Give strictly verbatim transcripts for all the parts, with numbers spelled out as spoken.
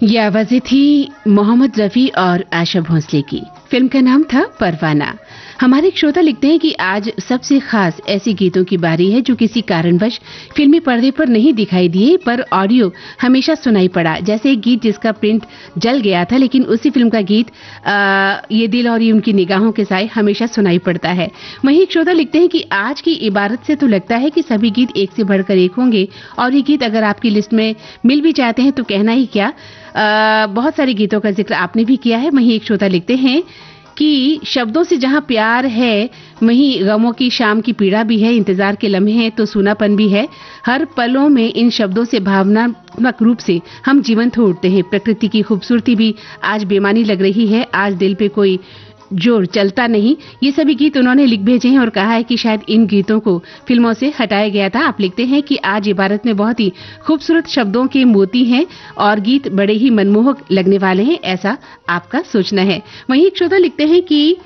ये आवाजें थी मोहम्मद रफी और आशा भोसले की। फिल्म का नाम था परवाना। हमारे एक श्रोता लिखते हैं कि आज सबसे खास ऐसे गीतों की बारी है जो किसी कारणवश फिल्मी पर्दे पर नहीं दिखाई दिए पर ऑडियो हमेशा सुनाई पड़ा। जैसे एक गीत जिसका प्रिंट जल गया था लेकिन उसी फिल्म का गीत आ, ये दिल और ये उनकी निगाहों के साए हमेशा सुनाई पड़ता है। वहीं एक श्रोता लिखते हैं कि आज की इबारत से तो लगता है कि सभी गीत एक से बढ़कर एक होंगे और ये गीत अगर आपकी लिस्ट में मिल भी जाते हैं तो कहना ही क्या। आ, बहुत सारे गीतों का जिक्र आपने भी किया है। वहीं एक श्रोता लिखते हैं कि शब्दों से जहां प्यार है वहीं गमों की शाम की पीड़ा भी है, इंतजार के लम्हे हैं तो सूनापन भी है। हर पलों में इन शब्दों से भावनात्मक रूप से हम जीवंत हो उठते हैं। प्रकृति की खूबसूरती भी आज बेमानी लग रही है, आज दिल पे कोई जोर चलता नहीं। ये सभी गीत उन्होंने लिख भेजे हैं और कहा है कि शायद इन गीतों को फिल्मों से हटाया गया था। आप लिखते हैं कि आज इबारत में बहुत ही खूबसूरत शब्दों के मोती हैं और गीत बड़े ही मनमोहक लगने वाले हैं, ऐसा आपका सोचना है। वहीं एक श्रोता लिखते हैं कि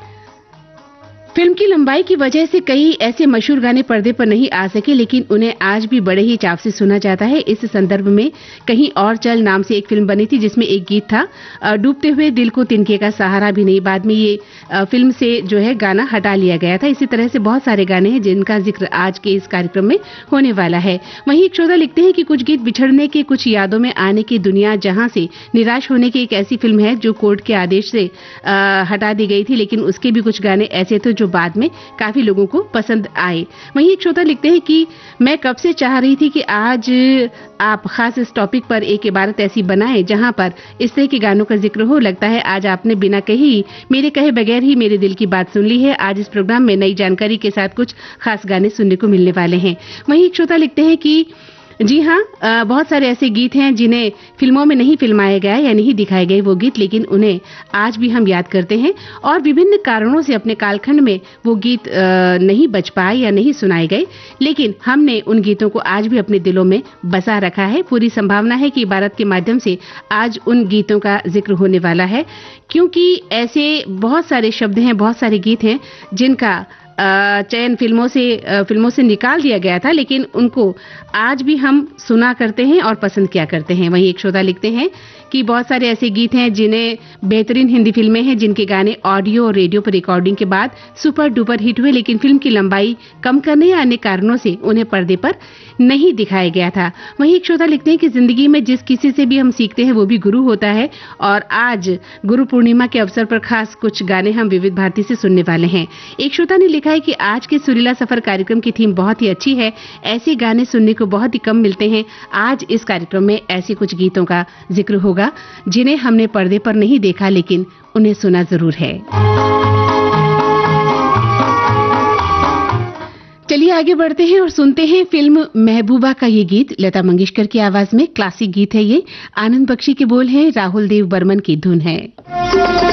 फिल्म की लंबाई की वजह से कई ऐसे मशहूर गाने पर्दे पर नहीं आ सके लेकिन उन्हें आज भी बड़े ही चाव से सुना जाता है। इस संदर्भ में कहीं और चल नाम से एक फिल्म बनी थी जिसमें एक गीत था डूबते हुए दिल को तिनके का सहारा भी नहीं। बाद में ये फिल्म से जो है गाना हटा लिया गया था। इसी तरह से बहुत सारे गाने हैं जिनका जिक्र आज के इस कार्यक्रम में होने वाला है। वहीं एक श्रोता लिखते हैं कि कुछ गीत बिछड़ने के, कुछ यादों में आने की, दुनिया जहां से निराश होने की एक ऐसी फिल्म है जो कोर्ट के आदेश से आ, हटा दी गई थी लेकिन उसके भी कुछ गाने ऐसे थे जो बाद में काफी लोगों को पसंद आए। वहीं एक श्रोता लिखते हैं कि मैं कब से चाह रही थी कि आज आप खास इस टॉपिक पर एक इबारत ऐसी बनाएं जहां पर इस तरह के गानों का जिक्र हो। लगता है आज आपने बिना कही, मेरे कहे बगैर ही मेरे दिल की बात सुन ली है। आज इस प्रोग्राम में नई जानकारी के साथ कुछ खास गाने सुनने को मिलने वाले हैं। वहीं एक श्रोता लिखते हैं कि जी हाँ, बहुत सारे ऐसे गीत हैं जिन्हें फिल्मों में नहीं फिल्माया गया या नहीं दिखाए गए वो गीत, लेकिन उन्हें आज भी हम याद करते हैं और विभिन्न कारणों से अपने कालखंड में वो गीत नहीं बच पाए या नहीं सुनाए गए लेकिन हमने उन गीतों को आज भी अपने दिलों में बसा रखा है। पूरी संभावना है कि इबारत के माध्यम से आज उन गीतों का जिक्र होने वाला है क्योंकि ऐसे बहुत सारे शब्द हैं, बहुत सारे गीत हैं जिनका चयन फिल्मों से फिल्मों से निकाल दिया गया था लेकिन उनको आज भी हम सुना करते हैं और पसंद किया करते हैं। वहीं एक श्रोता लिखते हैं कि बहुत सारे ऐसे गीत हैं जिन्हें बेहतरीन हिंदी फिल्में हैं जिनके गाने ऑडियो और रेडियो पर रिकॉर्डिंग के बाद सुपर डुपर हिट हुए लेकिन फिल्म की लंबाई कम करने या अन्य कारणों से उन्हें पर्दे पर नहीं दिखाया गया था। वहीं एक श्रोता लिखते हैं कि जिंदगी में जिस किसी से भी हम सीखते हैं वो भी गुरु होता है और आज गुरु पूर्णिमा के अवसर पर खास कुछ गाने हम विविध भारती से सुनने वाले हैं। एक श्रोता ने लिखा है कि आज के सुरीला सफर कार्यक्रम की थीम बहुत ही अच्छी है, ऐसे गाने सुनने को बहुत ही कम मिलते हैं। आज इस कार्यक्रम में ऐसे कुछ गीतों का जिक्र होगा जिन्हें हमने पर्दे पर नहीं देखा लेकिन उन्हें सुना जरूर है। चलिए आगे बढ़ते हैं और सुनते हैं फिल्म महबूबा का ये गीत। लता मंगेशकर की आवाज में क्लासिक गीत है ये। आनंद बख्शी के बोल हैं, राहुल देव बर्मन की धुन है।